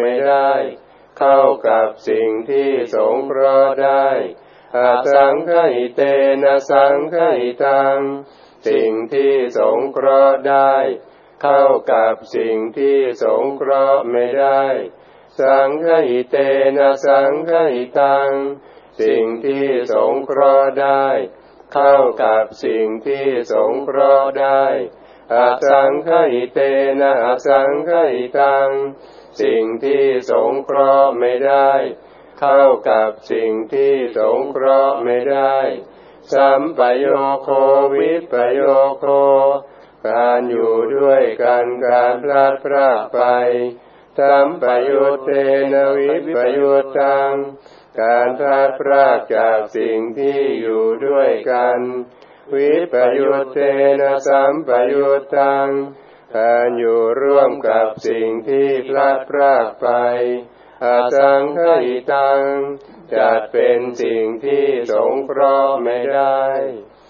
ไม่ได้เข้ากับสิ่งที่สงเคราะห์ได้อสังคหิเตนะสังคหิตังสิ่งที่สงเคราะห์ได้เข้ากับสิ่งที่สงเคราะห์ไม่ได้สังคหิเตนะสังคหิตังสิ่งที่สงเคราะห์ได้เข้ากับสิ่งที่สงเคราะห์ได้อสังคหิเตนะอสังคหิตังสิ่งที่สงเคราะห์ไม่ได้เข้ากับสิ่งที่สงเคราะห์ไม่ได้สัมปโยโควิปโยโคการอยู่ด้วยกันการพลัดพรากไปสัมปยุตเตนะวิปยุตตังการพลัดพรากจากสิ่งที่อยู่ด้วยกันวิปยุตเตนะสัมปยุตตังการอยู่ร่วมกับสิ่งที่พลัดพรากไปอสังคหิตังจัดเป็นสิ่งที่สงเคราะห์ไม่ได้